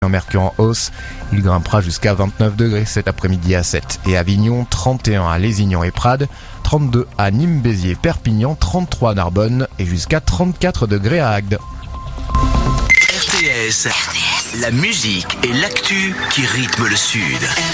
En mercure en hausse, il grimpera jusqu'à 29 degrés cet après-midi à 7. Et Avignon, 31 à Lézignan et Prades, 32 à Nîmes, Béziers, Perpignan, 33 à Narbonne et jusqu'à 34 degrés à Agde. RTS, la musique et l'actu qui rythment le Sud.